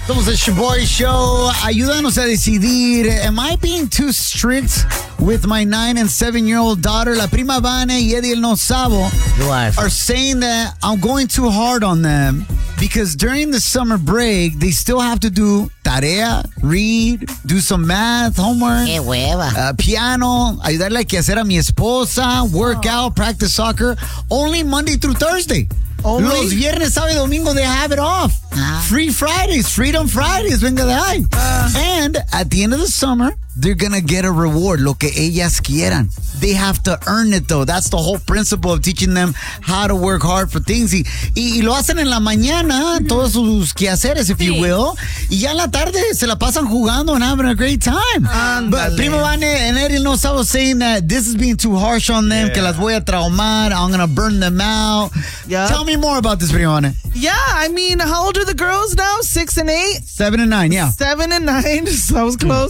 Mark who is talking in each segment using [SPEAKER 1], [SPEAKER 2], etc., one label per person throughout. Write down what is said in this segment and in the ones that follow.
[SPEAKER 1] Somos el Shaboy Show. Ayúdanos a decidir. Am I being too strict with my 9 and 7-year-old daughter? La prima Vane y Eddie El No Sabo are saying that I'm going too hard on them because during the summer break, they still have to do tarea, read, do some math, homework.
[SPEAKER 2] Qué hueva.
[SPEAKER 1] Piano, ayudarle a que hacer a mi esposa, work out, practice soccer, only Monday through Thursday.
[SPEAKER 3] Only?
[SPEAKER 1] Los viernes, sábado y domingo, they have it off. Free Fridays, Freedom Fridays, venga de ahí. And at the end of the summer, they're gonna get a reward, lo que ellas quieran. They have to earn it, though. That's the whole principle of teaching them how to work hard for things. Y lo hacen en la mañana, todos sus quehaceres, if you will. Y ya en la tarde se la pasan jugando and having a great time. But Prima Vane and Eddie No Sabo saying that this is being too harsh on them, que las voy a traumar, I'm gonna burn them out. Tell me more about this, Prima Vane.
[SPEAKER 3] Yeah, I mean, how old are the girls now? 6 and 8?
[SPEAKER 1] 7 and 9, yeah.
[SPEAKER 3] 7 and 9, so that was close.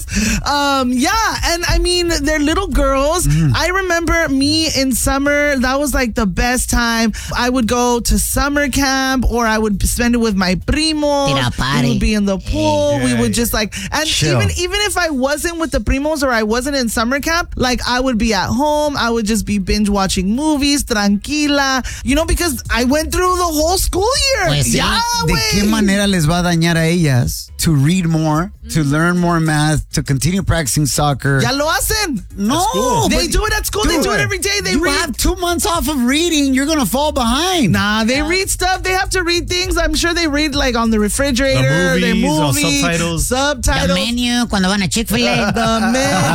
[SPEAKER 3] Yeah, and I mean, they're little girls. I remember me in summer, that was like the best time. I would go to summer camp or I would spend it with my primos. We would be in the pool. We would just like, and even if I wasn't with the primos or I wasn't in summer camp, like I would be at home. I would just be binge watching movies, tranquila, you know, because I went through the whole school year.
[SPEAKER 2] Pues sí.
[SPEAKER 1] ¿De qué manera les va a dañar a ellas to read more, to learn more math, to continue practicing soccer?
[SPEAKER 3] Ya lo hacen.
[SPEAKER 1] No.
[SPEAKER 3] They do it at school. They do it every day. They
[SPEAKER 1] you
[SPEAKER 3] read.
[SPEAKER 1] have 2 months off of reading. You're going to fall behind.
[SPEAKER 3] Nah, they read stuff. They have to read things. I'm sure they read like on the refrigerator.
[SPEAKER 4] The movies,
[SPEAKER 3] their subtitles.
[SPEAKER 2] The menu, cuando van a Chick-fil-A.
[SPEAKER 3] The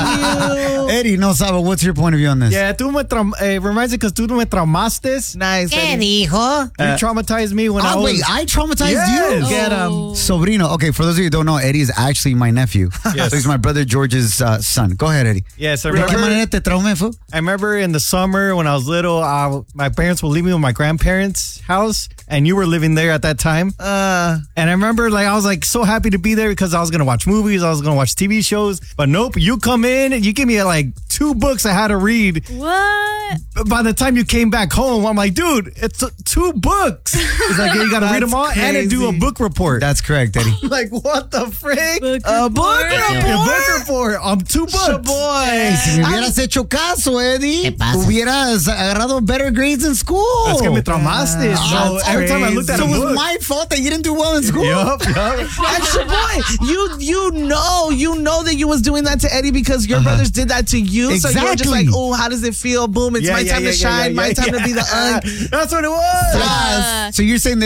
[SPEAKER 3] menu.
[SPEAKER 1] Eddie No Sabo, what's your point of view on this?
[SPEAKER 4] Yeah, reminds me because tú me traumaste.
[SPEAKER 3] Nice.
[SPEAKER 2] ¿Qué dijo?
[SPEAKER 4] You traumatized me when I was...
[SPEAKER 1] Wait, I traumatized you?
[SPEAKER 3] Get him.
[SPEAKER 1] Sobrino. Okay, for those of you who don't know, Eddie is actually my nephew.
[SPEAKER 4] Yes.
[SPEAKER 1] So he's my brother George's son. Go ahead, Eddie.
[SPEAKER 4] Yes, I
[SPEAKER 1] ¿De qué manera te traumé, fu?
[SPEAKER 4] remember in the summer when I was little, my parents would leave me with my grandparents' house, and you were living there at that time. And I remember, like, I was like so happy to be there because I was gonna watch movies, I was gonna watch TV shows. But nope, you come in and you give me like 2 books I had to read.
[SPEAKER 5] What?
[SPEAKER 4] By the time you came back home, I'm like, dude, it's 2 books. It's like you gotta read them all and do a book report.
[SPEAKER 1] That's correct, Eddie.
[SPEAKER 4] Like, what the frick?
[SPEAKER 5] Book
[SPEAKER 4] A book
[SPEAKER 5] report?
[SPEAKER 4] report on 2 books.
[SPEAKER 1] Hey, si me hubieras hecho caso, Eddie,
[SPEAKER 2] ¿Qué pasa?
[SPEAKER 1] hubieras agarrado better grades in school.
[SPEAKER 4] That's que me traumaste. So
[SPEAKER 1] That's
[SPEAKER 4] every time I looked at
[SPEAKER 1] so
[SPEAKER 4] a
[SPEAKER 1] it
[SPEAKER 4] book.
[SPEAKER 1] was my fault that you didn't do well in school.
[SPEAKER 4] Yup.
[SPEAKER 3] And Shaboy, you know that you was doing that to Eddie because your brothers did that to you. So you were just like, oh, how does it feel? Boom, it's my time to shine, my time to be the
[SPEAKER 4] That's what it was.
[SPEAKER 1] So you're saying that